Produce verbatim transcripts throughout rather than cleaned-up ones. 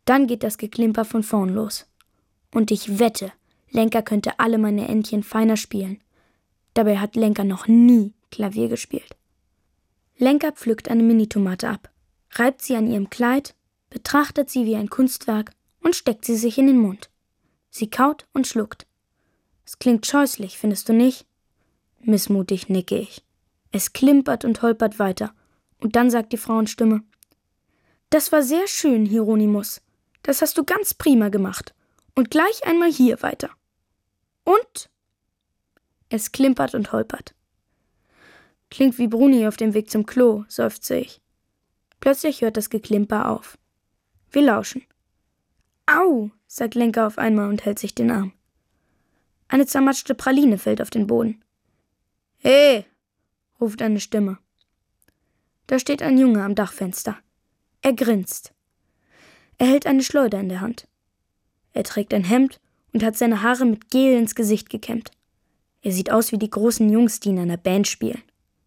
Dann geht das Geklimper von vorn los. Und ich wette, Lenka könnte alle meine Entchen feiner spielen. Dabei hat Lenka noch nie Klavier gespielt. Lenka pflückt eine Minitomate ab, reibt sie an ihrem Kleid, betrachtet sie wie ein Kunstwerk und steckt sie sich in den Mund. Sie kaut und schluckt. Es klingt scheußlich, findest du nicht? Missmutig nicke ich. Es klimpert und holpert weiter. Und dann sagt die Frauenstimme: Das war sehr schön, Hieronymus. Das hast du ganz prima gemacht. Und gleich einmal hier weiter. Und? Es klimpert und holpert. Klingt wie Bruni auf dem Weg zum Klo, seufze ich. Plötzlich hört das Geklimper auf. Wir lauschen. Au, sagt Lenka auf einmal und hält sich den Arm. Eine zermatschte Praline fällt auf den Boden. Hey, ruft eine Stimme. Da steht ein Junge am Dachfenster. Er grinst. Er hält eine Schleuder in der Hand. Er trägt ein Hemd und hat seine Haare mit Gel ins Gesicht gekämmt. Er sieht aus wie die großen Jungs, die in einer Band spielen.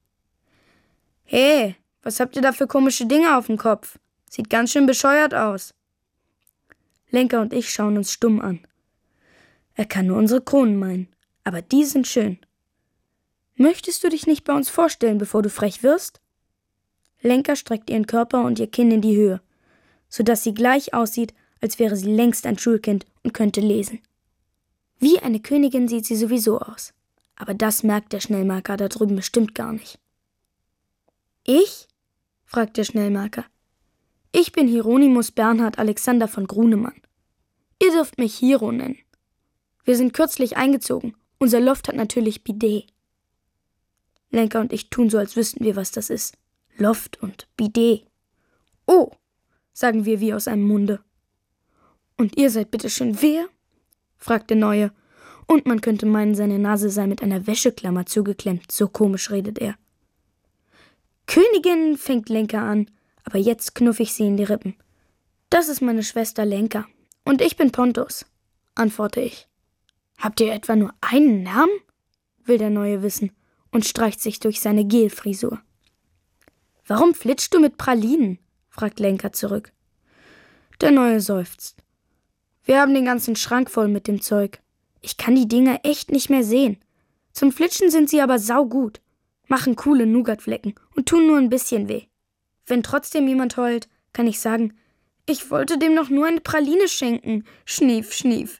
Hey, was habt ihr da für komische Dinge auf dem Kopf? Sieht ganz schön bescheuert aus. Lenka und ich schauen uns stumm an. Er kann nur unsere Kronen meinen, aber die sind schön. Möchtest du dich nicht bei uns vorstellen, bevor du frech wirst? Lenka streckt ihren Körper und ihr Kinn in die Höhe, sodass sie gleich aussieht, als wäre sie längst ein Schulkind und könnte lesen. Wie eine Königin sieht sie sowieso aus, aber das merkt der Schnellmarker da drüben bestimmt gar nicht. Ich? fragt der Schnellmarker. Ich bin Hieronymus Bernhard Alexander von Grunemann. Ihr dürft mich Hiro nennen. Wir sind kürzlich eingezogen. Unser Loft hat natürlich Bidet. Lenka und ich tun so, als wüssten wir, was das ist. Loft und Bidet. Oh, sagen wir wie aus einem Munde. Und ihr seid bitteschön wer? fragt der Neue. Und man könnte meinen, seine Nase sei mit einer Wäscheklammer zugeklemmt. So komisch redet er. Königin, fängt Lenka an, aber jetzt knuff ich sie in die Rippen. Das ist meine Schwester Lenka. Und ich bin Pontus, antworte ich. Habt ihr etwa nur einen Namen? Will der Neue wissen und streicht sich durch seine Gelfrisur. Warum flitschst du mit Pralinen? fragt Lenka zurück. Der Neue seufzt. Wir haben den ganzen Schrank voll mit dem Zeug. Ich kann die Dinger echt nicht mehr sehen. Zum Flitschen sind sie aber saugut, machen coole Nougatflecken und tun nur ein bisschen weh. Wenn trotzdem jemand heult, kann ich sagen, ich wollte dem noch nur eine Praline schenken. Schnief, schnief.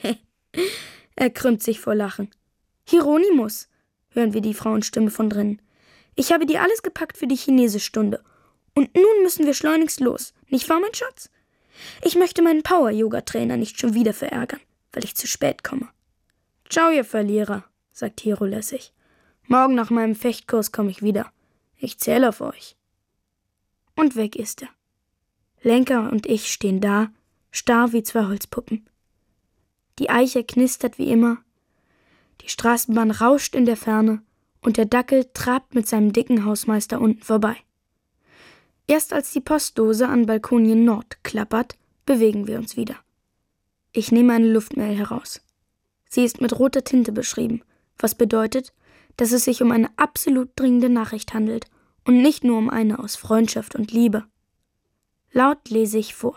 Er krümmt sich vor Lachen. Hieronymus, hören wir die Frauenstimme von drinnen. Ich habe dir alles gepackt für die Chinesestunde. Und nun müssen wir schleunigst los. Nicht wahr, mein Schatz? Ich möchte meinen Power-Yoga-Trainer nicht schon wieder verärgern, weil ich zu spät komme. Ciao, ihr Verlierer, sagt Hiro lässig. Morgen nach meinem Fechtkurs komme ich wieder. Ich zähle auf euch. Und weg ist er. Lenka und ich stehen da, starr wie zwei Holzpuppen. Die Eiche knistert wie immer, die Straßenbahn rauscht in der Ferne und der Dackel trabt mit seinem dicken Hausmeister unten vorbei. Erst als die Postdose an Balkonien Nord klappert, bewegen wir uns wieder. Ich nehme eine Luftmail heraus. Sie ist mit roter Tinte beschrieben, was bedeutet, dass es sich um eine absolut dringende Nachricht handelt und nicht nur um eine aus Freundschaft und Liebe. Laut lese ich vor.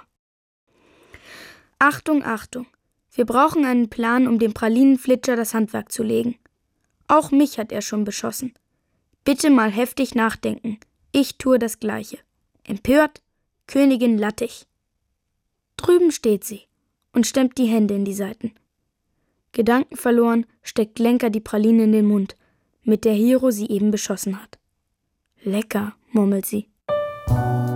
Achtung, Achtung! Wir brauchen einen Plan, um dem Pralinenflitscher das Handwerk zu legen. Auch mich hat er schon beschossen. Bitte mal heftig nachdenken. Ich tue das Gleiche. Empört, Königin Lattich. Drüben steht sie und stemmt die Hände in die Seiten. Gedankenverloren steckt Lenka die Praline in den Mund, mit der Hiro sie eben beschossen hat. Lecker, murmelt sie.